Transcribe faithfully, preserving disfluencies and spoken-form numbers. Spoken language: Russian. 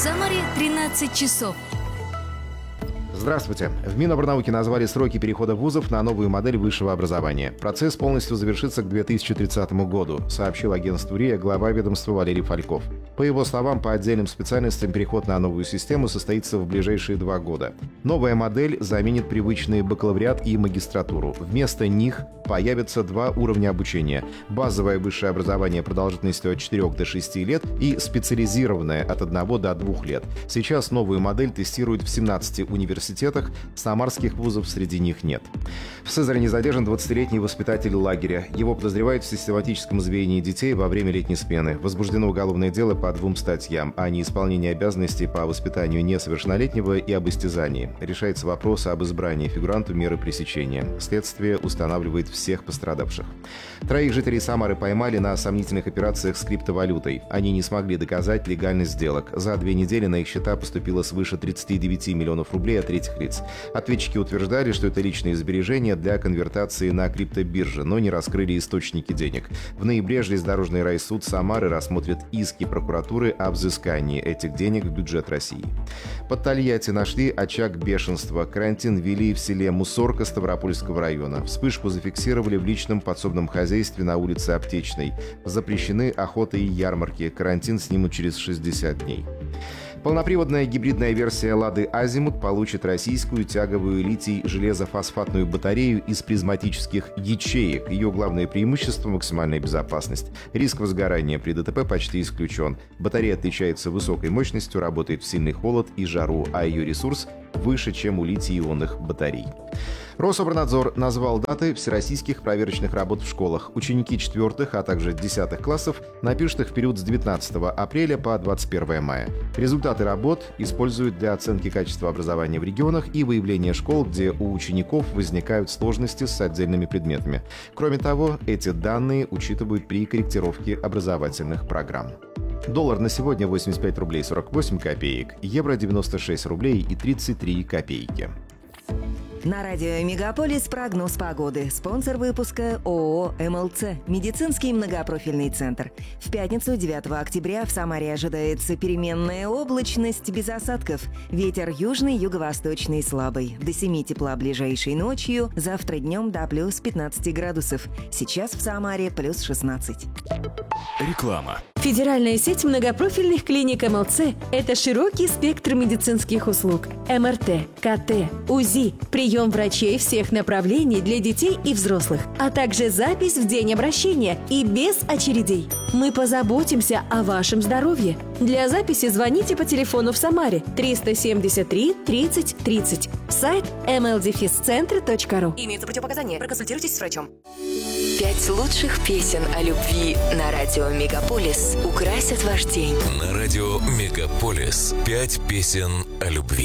Самаре тринадцать часов. Здравствуйте. В Минобрнауки назвали сроки перехода вузов на новую модель высшего образования. Процесс полностью завершится к две тысячи тридцатому году, сообщил агентству РИА глава ведомства Валерий Фальков. По его словам, по отдельным специальностям переход на новую систему состоится в ближайшие два года. Новая модель заменит привычные бакалавриат и магистратуру. Вместо них появятся два уровня обучения. Базовое высшее образование продолжительностью от четырёх до шести лет и специализированное от одного до двух лет. Сейчас новую модель тестируют в семнадцати университетах, самарских вузов среди них нет. В Сызрани задержан двадцатилетний воспитатель лагеря. Его подозревают в систематическом избиении детей во время летней смены. Возбуждено уголовное дело по двум статьям о неисполнении обязанностей по воспитанию несовершеннолетнего и об истязании. Решается вопрос об избрании фигуранту меры пресечения. Следствие устанавливает всех пострадавших. Троих жителей Самары поймали на сомнительных операциях с криптовалютой. Они не смогли доказать легальность сделок. За две недели на их счета поступило свыше тридцати девяти миллионов рублей от третьих лиц. Ответчики утверждали, что это личные сбережения для конвертации на криптобирже, но не раскрыли источники денег. В ноябре железнодорожный райсуд Самары рассмотрит иски прокуратуры о взыскании этих денег в бюджет России. Под Тольятти нашли очаг бешенства. Карантин ввели в селе Мусорка Ставропольского района. Вспышку зафиксировали в личном подсобном хозяйстве на улице Аптечной. Запрещены охота и ярмарки. Карантин снимут через шестьдесят дней. Полноприводная гибридная версия «Лады Азимут» получит российскую тяговую литий-железофосфатную батарею из призматических ячеек. Ее главное преимущество – максимальная безопасность. Риск возгорания при ДТП почти исключен. Батарея отличается высокой мощностью, работает в сильный холод и жару, а ее ресурс выше, чем у литий-ионных батарей. Рособорнадзор назвал даты всероссийских проверочных работ в школах. Ученики четвертых, а также десятых классов напишут их в период с девятнадцатого апреля по двадцать первое мая. Результаты работ используют для оценки качества образования в регионах и выявления школ, где у учеников возникают сложности с отдельными предметами. Кроме того, эти данные учитывают при корректировке образовательных программ. Доллар на сегодня восемьдесят пять рублей сорок восемь копеек, евро девяносто шесть рублей и тридцать три копейки. На радио «Мегаполис» прогноз погоды. Спонсор выпуска ООО «МЛЦ» – медицинский многопрофильный центр. В пятницу, девятого октября, в Самаре ожидается переменная облачность без осадков. Ветер южный, юго-восточный слабый. До семи тепла ближайшей ночью, завтра днем до плюс пятнадцати градусов. Сейчас в Самаре плюс шестнадцать. Реклама. Федеральная сеть многопрофильных клиник МЛЦ – это широкий спектр медицинских услуг. МРТ, КТ, УЗИ, прием врачей всех направлений для детей и взрослых, а также запись в день обращения и без очередей. Мы позаботимся о вашем здоровье. Для записи звоните по телефону в Самаре триста семьдесят три тридцать тридцать. Сайт эм эл дефис центр точка ру. Имеются противопоказания. Проконсультируйтесь с врачом. Пять лучших песен о любви на радио «Мегаполис» украсят ваш день. На радио «Мегаполис» пять песен о любви.